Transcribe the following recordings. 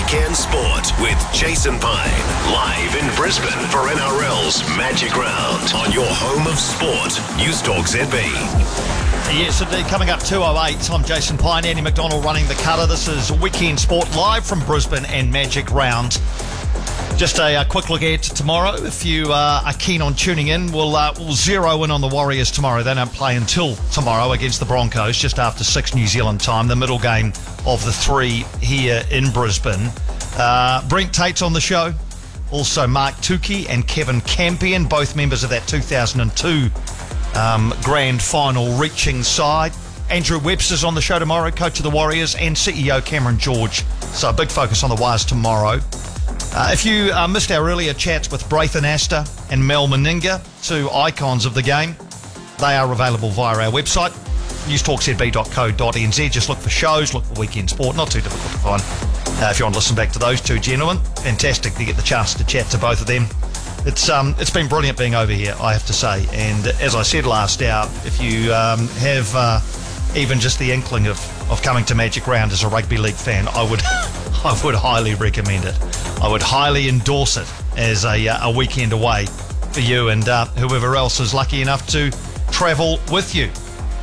Weekend Sport with Jason Pine. Live in Brisbane for NRL's Magic Round on your home of sport. News Talk ZB. Yes, indeed. Coming up 2:08. I'm Jason Pine, Andy McDonald running the cutter. This is Weekend Sport live from Brisbane and Magic Round. Just a quick look ahead to tomorrow. If you are keen on tuning in, we'll zero in on the Warriors tomorrow. They don't play until tomorrow against the Broncos, just after 6 New Zealand time, the middle game of the 3 here in Brisbane. Brent Tate's on the show. Also Mark Tukey and Kevin Campion, both members of that 2002 grand final reaching side. Andrew Webster's on the show tomorrow, coach of the Warriors, and CEO Cameron George. So a big focus on the Wires tomorrow. If you missed our earlier chats with Braithen Astor and Mel Meninga, 2 icons of the game, they are available via our website, newstalkzb.co.nz. Just look for shows, look for Weekend Sport, not too difficult to find. If you want to listen back to those 2 gentlemen, fantastic to get the chance to chat to both of them. It's been brilliant being over here, I have to say. And as I said last hour, if you have even just the inkling of coming to Magic Round as a rugby league fan, I would highly recommend it. I would highly endorse it as a weekend away for you and whoever else is lucky enough to travel with you.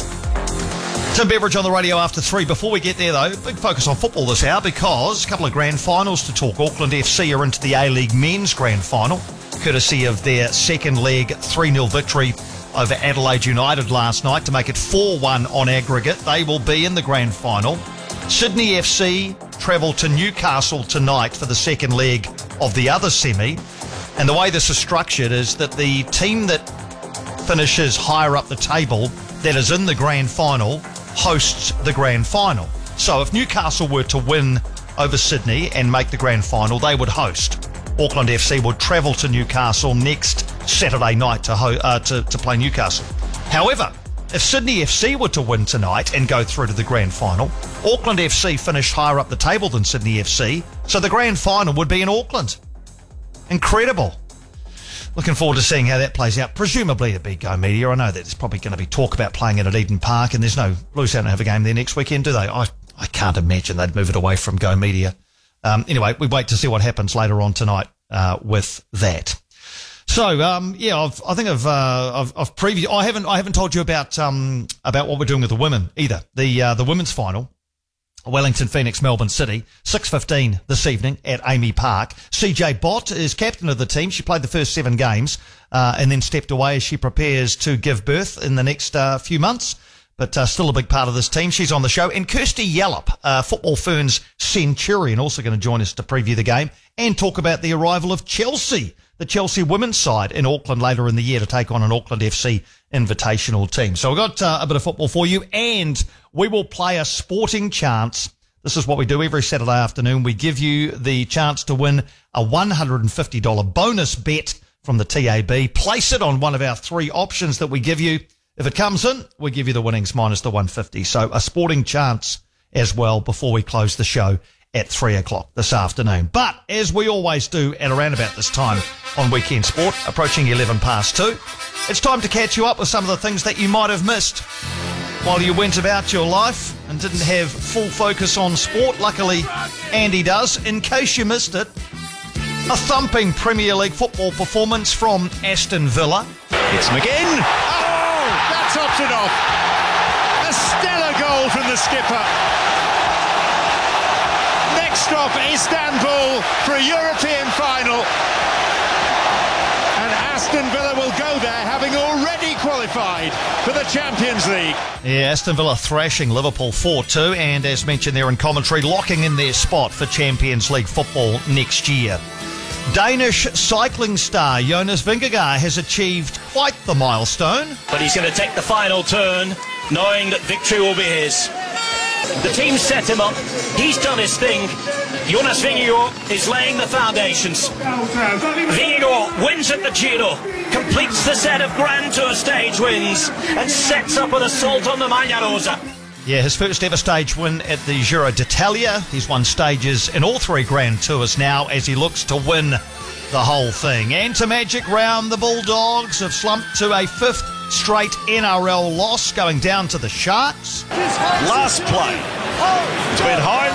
Tim Beveridge on the radio after 3. Before we get there, though, big focus on football this hour because a couple of grand finals to talk. Auckland FC are into the A-League Men's Grand Final, courtesy of their second leg 3-0 victory over Adelaide United last night to make it 4-1 on aggregate. They will be in the grand final. Sydney FC travel to Newcastle tonight for the second leg of the other semi. And the way this is structured is that the team that finishes higher up the table, that is in the grand final, hosts the grand final. So if Newcastle were to win over Sydney and make the grand final, they would host. Auckland FC would travel to Newcastle next Saturday night to play Newcastle. However, if Sydney FC were to win tonight and go through to the grand final, Auckland FC finished higher up the table than Sydney FC, so the grand final would be in Auckland. Incredible. Looking forward to seeing how that plays out. Presumably it'd be Go Media. I know that there's probably going to be talk about playing it at Eden Park, and there's no Blues don't have a game there next weekend, do they? I can't imagine they'd move it away from Go Media. Anyway, we wait to see what happens later on tonight with that. So I think I've previewed. I haven't told you about what we're doing with the women either. The women's final, Wellington Phoenix Melbourne City, 6:15 this evening at Amy Park. CJ Bott is captain of the team. She played the first 7 games and then stepped away as she prepares to give birth in the next few months. But still a big part of this team. She's on the show. And Kirsty Yallop, Football Ferns Centurion, also going to join us to preview the game and talk about the arrival of Chelsea, the Chelsea women's side in Auckland later in the year to take on an Auckland FC invitational team. So we've got a bit of football for you, and we will play a sporting chance. This is what we do every Saturday afternoon. We give you the chance to win a $150 bonus bet from the TAB. Place it on one of our 3 options that we give you. If it comes in, we give you the winnings minus the 150. So a sporting chance as well before we close the show at 3 o'clock this afternoon. But as we always do at around about this time on Weekend Sport, approaching 11 past 2, it's time to catch you up with some of the things that you might have missed while you went about your life and didn't have full focus on sport. Luckily, Andy does. In case you missed it, a thumping Premier League football performance from Aston Villa. It's McGinn. That tops it off. A stellar goal from the skipper. Next stop, Istanbul for a European final. And Aston Villa will go there having already qualified for the Champions League. Yeah, Aston Villa thrashing Liverpool 4-2 and, as mentioned there in commentary, locking in their spot for Champions League football next year. Danish cycling star Jonas Vingegaard has achieved quite the milestone. But he's going to take the final turn, knowing that victory will be his. The team set him up. He's done his thing. Jonas Vingegaard is laying the foundations. Vingegaard wins at the Giro, completes the set of Grand Tour stage wins, and sets up an assault on the Maglia Rosa. Yeah, his first ever stage win at the Giro d'Italia. He's won stages in all 3 Grand Tours now as he looks to win the whole thing. And to Magic Round, the Bulldogs have slumped to a 5th straight NRL loss, going down to the Sharks. Last play. It's been high.